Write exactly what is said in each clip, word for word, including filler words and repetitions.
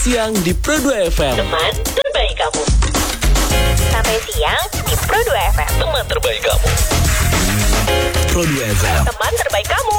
Siang di Pro dua F M. Teman terbaik kamu. Sampai siang di Pro dua F M. Teman terbaik kamu. Pro dua F M. Teman terbaik kamu.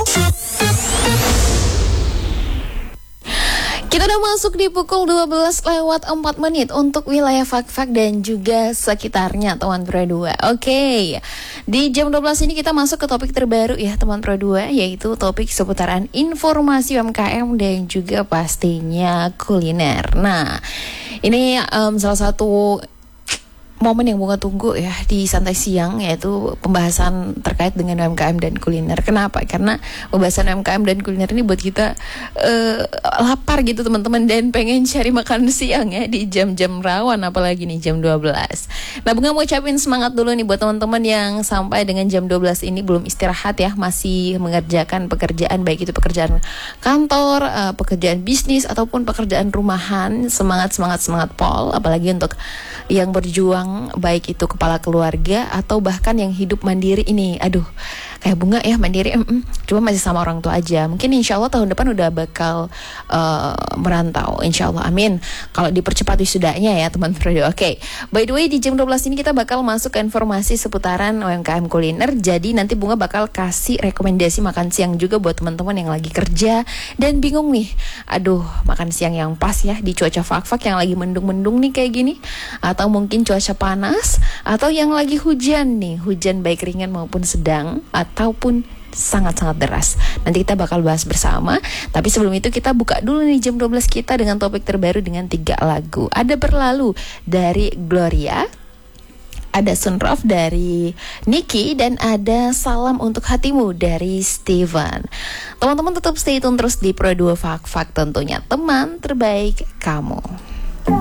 Kita udah masuk di pukul dua belas lewat empat menit untuk wilayah Fak-Fak dan juga sekitarnya teman Pro dua. Oke, di jam dua belas ini kita masuk ke topik terbaru ya teman Pro dua, yaitu topik seputaran informasi U M K M dan juga pastinya kuliner. Nah, ini um, salah satu momen yang bunga tunggu ya di santai siang, yaitu pembahasan terkait dengan U M K M dan kuliner. Kenapa? Karena pembahasan U M K M dan kuliner ini buat kita uh, lapar gitu teman-teman, dan pengen cari makan siang ya di jam-jam rawan, apalagi nih jam dua belas. Nah, Bunga mau ucapin semangat dulu nih buat teman-teman yang sampai dengan jam dua belas ini belum istirahat ya, masih mengerjakan pekerjaan, baik itu pekerjaan kantor, uh, pekerjaan bisnis ataupun pekerjaan rumahan. Semangat semangat semangat Pol, apalagi untuk yang berjuang baik itu kepala keluarga atau bahkan yang hidup mandiri ini. Aduh, kayak Bunga ya mandiri, mm-mm, cuma masih sama orang tua aja. Mungkin insya Allah tahun depan udah bakal uh, merantau, insya Allah, amin. Kalau dipercepat wisudanya ya teman-teman. Oke, by the way di jam dua belas ini kita bakal masuk ke informasi seputaran U M K M kuliner. Jadi nanti Bunga bakal kasih rekomendasi makan siang juga buat teman-teman yang lagi kerja dan bingung nih, aduh makan siang yang pas ya di cuaca fak-fak yang lagi mendung-mendung nih kayak gini, atau mungkin cuaca panas, atau yang lagi hujan nih, hujan baik ringan maupun sedang ataupun sangat-sangat deras. Nanti kita bakal bahas bersama. Tapi sebelum itu kita buka dulu nih jam dua belas kita dengan topik terbaru dengan tiga lagu. Ada Berlalu dari Gloria, ada Sunroof dari Niki, dan ada Salam Untuk Hatimu dari Steven. Teman-teman tetap stay tune terus di Pro dua Fak-Fak tentunya, teman terbaik kamu.